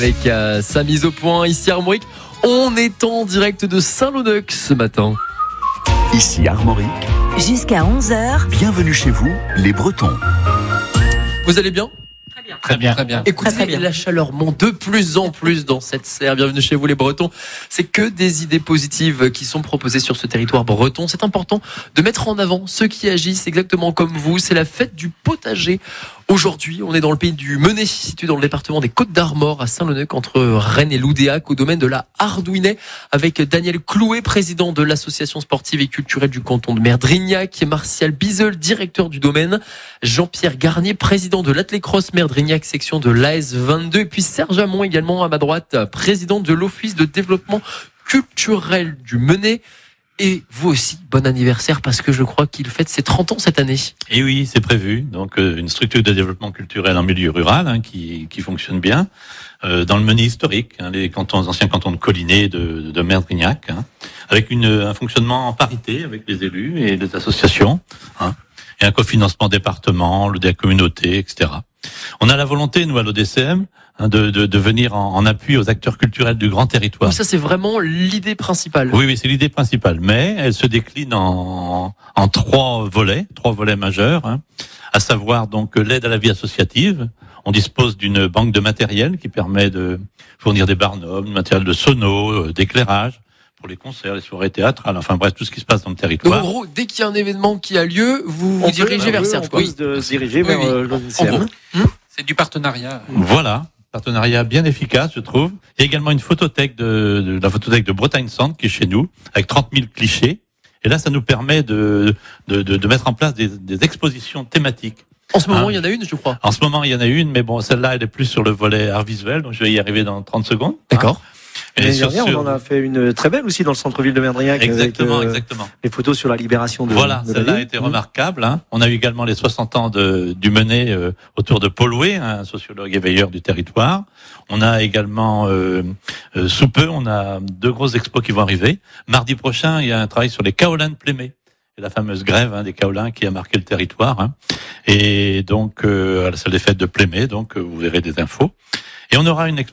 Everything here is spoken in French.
Avec sa mise au point ici à Armorique, on est en direct de Saint-Launeuc ce matin. Ici Armorique, Jusqu'à 11h, bienvenue chez vous, les Bretons. Vous allez bien ? Très bien. Écoutez, Très bien. la chaleur monte de plus en plus dans cette serre. Bienvenue chez vous les Bretons. C'est que des idées positives qui sont proposées sur ce territoire breton. C'est important de mettre en avant ceux qui agissent exactement comme vous. C'est la fête du potager. Aujourd'hui, on est dans le pays du Menet, situé dans le département des Côtes-d'Armor, à Saint-Launeuc, entre Rennes et Loudéac, au domaine de la Hardouinet, avec Daniel Clouet, président de l'association sportive et culturelle du canton de Merdrignac, Martial Bizel, directeur du domaine, Jean-Pierre Garnier, président de l'Atlécross Merdrignac, section de l'AS 22, et puis Serge Amont, également à ma droite, président de l'Office de développement culturel du Menet. Et vous aussi, bon anniversaire, parce que je crois qu'il fête ses 30 ans cette année. Et oui, c'est prévu. Donc, une structure de développement culturel en milieu rural qui fonctionne bien dans le Menet historique, les anciens cantons de Collinet, de Merdrignac, avec un fonctionnement en parité avec les élus et les associations, et un cofinancement département, le des communautés, etc. On a la volonté, nous, à l'ODCM, de venir en appui aux acteurs culturels du grand territoire. Donc ça, c'est vraiment l'idée principale. Oui, c'est l'idée principale. Mais elle se décline en trois volets majeurs, à savoir donc l'aide à la vie associative. On dispose d'une banque de matériel qui permet de fournir des barnums, du matériel de sono, d'éclairage pour les concerts, les soirées théâtrales, enfin bref, tout ce qui se passe dans le Donc territoire. en gros, dès qu'il y a un événement qui a lieu, vous vous dirigez vers Serge. On peut se diriger vers l'ODCM. C'est du partenariat. Voilà. Partenariat bien efficace, je trouve. Il y a également une photothèque de la photothèque de Bretagne Centre qui est chez nous, avec 30 000 clichés. Et là, ça nous permet de mettre en place des expositions thématiques. En ce moment, il y en a une, je crois. En ce moment, il y en a une, mais bon, celle-là, elle est plus sur le volet art visuel, donc je vais y arriver dans 30 secondes. D'accord. Et L'année dernière, on en a fait une très belle aussi dans le centre-ville de Merdrignac. Exactement, avec, exactement. les photos sur la libération de Voilà, de la celle-là a ville. été remarquable. On a eu également les 60 ans du Menet autour de Paul Houet, un sociologue éveilleur du territoire. On a également, sous peu, on a 2 grosses expos qui vont arriver. Mardi prochain, il y a un travail sur les kaolins de Plémé. C'est la fameuse grève des kaolins qui a marqué le territoire. Et donc, à la salle des fêtes de Plémé, donc vous verrez des infos. Et on aura une